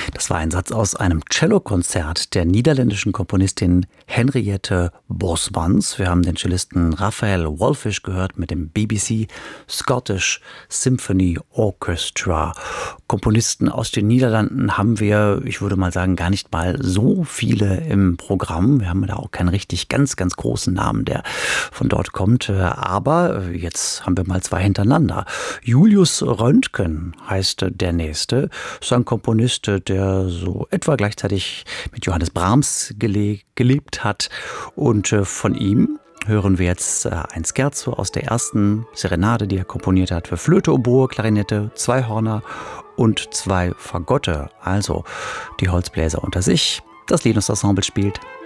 Das war ein Satz aus einem Cellokonzert der niederländischen Komponistin Henriette Bosmans. Wir haben den Cellisten Raphael Wallfisch gehört mit dem BBC Scottish Symphony Orchestra. Komponisten aus den Niederlanden haben wir, ich würde mal sagen, gar nicht mal so viele im Programm. Wir haben da auch keinen richtig ganz großen Namen, der von dort kommt. Aber jetzt haben wir mal zwei hintereinander. Julius Röntgen heißt der nächste. Ist ein Komponist, der so etwa gleichzeitig mit Johannes Brahms gelebt hat. Und von ihm hören wir jetzt ein Scherzo aus der ersten Serenade, die er komponiert hat für Flöte, Oboe, Klarinette, 2 Hörner und 2 Fagotte. Also die Holzbläser unter sich. Das Linus Ensemble spielt